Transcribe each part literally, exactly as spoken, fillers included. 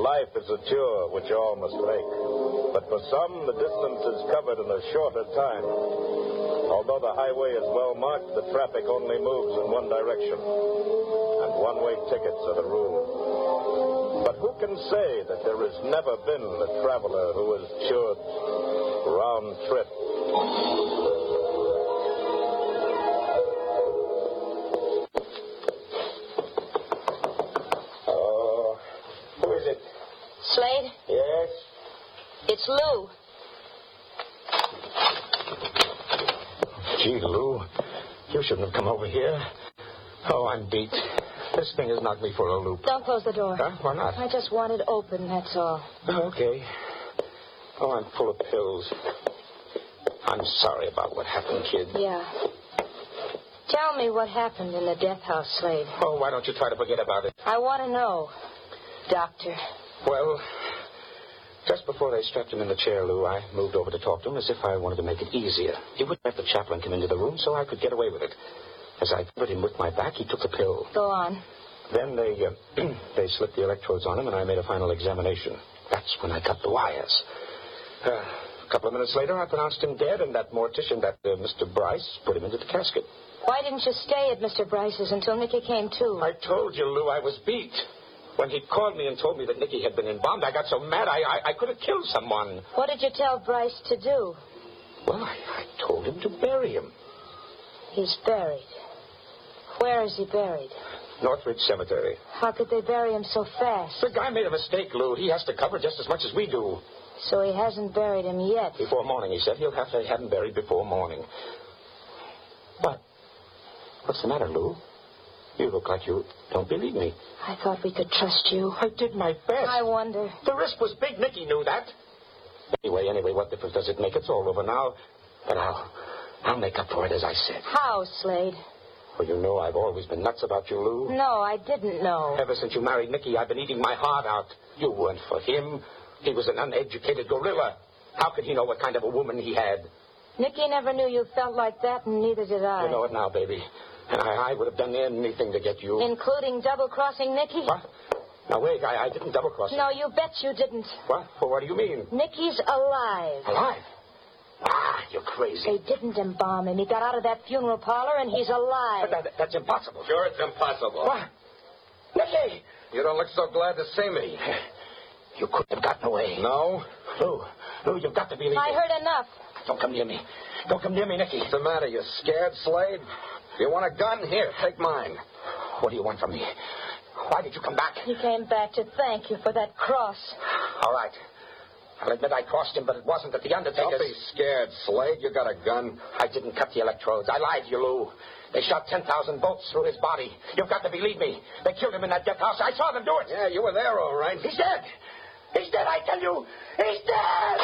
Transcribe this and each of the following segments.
Life is a tour which all must make. But for some, the distance is covered in a shorter time. Although the highway is well marked, the traffic only moves in one direction. And one-way tickets are the rule. But who can say that there has never been a traveler who has toured round trip? Oh, who is it? Slade? Yes? It's Lou. Gee, Lou, you shouldn't have come over here. Oh, I'm beat. This thing has knocked me for a loop. Don't close the door. Huh? Why not? I just want it open, that's all. Oh, okay. Oh, I'm full of pills. I'm sorry about what happened, kid. Yeah. Tell me what happened in the death house, Slade. Oh, why don't you try to forget about it? I want to know, Doctor. Well, just before they strapped him in the chair, Lou, I moved over to talk to him as if I wanted to make it easier. He wouldn't have the chaplain come into the room so I could get away with it. As I put him with my back, he took the pill. Go on. Then they uh, they slipped the electrodes on him, and I made a final examination. That's when I cut the wires. Uh, a couple of minutes later, I pronounced him dead, and that mortician, that uh, Mister Bryce, put him into the casket. Why didn't you stay at Mister Bryce's until Nicky came too? I told you, Lou, I was beat. When he called me and told me that Nicky had been embalmed, I got so mad I, I, I could have killed someone. What did you tell Bryce to do? Well, I, I told him to bury him. He's buried. Where is he buried? Northridge Cemetery. How could they bury him so fast? The guy made a mistake, Lou. He has to cover just as much as we do. So he hasn't buried him yet. Before morning, he said. He'll have to have him buried before morning. What? What's the matter, Lou? You look like you don't believe me. I thought we could trust you. I did my best. I wonder. The risk was big. Nicky knew that. Anyway, anyway, what difference does it make? It's all over now. But I'll, I'll make up for it, as I said. How, Slade? Well, you know I've always been nuts about you, Lou. No, I didn't know. Ever since you married Nicky, I've been eating my heart out. You weren't for him. He was an uneducated gorilla. How could he know what kind of a woman he had? Nicky never knew you felt like that, and neither did I. You know it now, baby. And I, I would have done anything to get you. Including double-crossing Nicky? What? Now, wait, I, I didn't double-cross him. No, you bet you didn't. What? Well, what do you mean? Nicky's alive. Alive? Ah, you're crazy. They didn't embalm him. He got out of that funeral parlor, and he's alive. But that, that's impossible. Sure, it's impossible. What? Nicky! You don't look so glad to see me. You couldn't have gotten away. No? Lou, Lou, you've got to believe me. I heard enough. Don't come near me. Don't come near me, Nicky. What's the matter? You scared, Slade? You want a gun? Here, take mine. What do you want from me? Why did you come back? He came back to thank you for that cross. All right. I'll admit I crossed him, but it wasn't at the Undertaker's. Don't be scared, Slade. You got a gun. I didn't cut the electrodes. I lied to you, Lou. They shot ten thousand bolts through his body. You've got to believe me. They killed him in that death house. I saw them do it. Yeah, you were there, all right. He's dead. He's dead, I tell you. He's dead.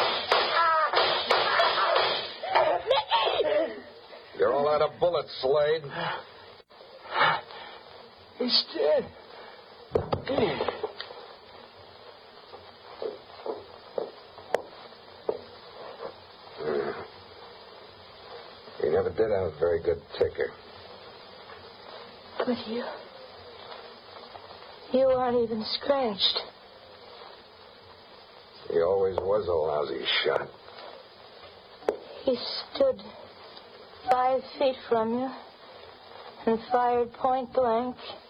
Nicky! You're all out of bullets, Slade. He's dead. You never did have a very good ticker. But you... You aren't even scratched. He always was a lousy shot. He stood five feet from you and fired point blank